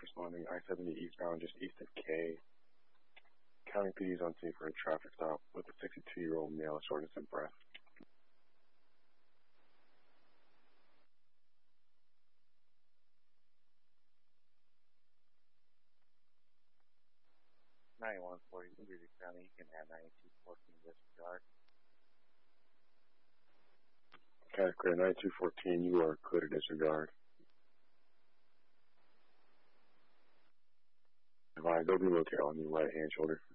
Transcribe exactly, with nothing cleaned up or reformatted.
responding I seventy eastbound, just east of K. County P D is on scene for a traffic stop with a sixty-two-year-old male shortness of breath. ninety-one forty, Liberty County, you can have ninety-two fourteen disregard. Okay, clear. ninety-two fourteen, you are clear to disregard. Alright, go be located on your right hand shoulder.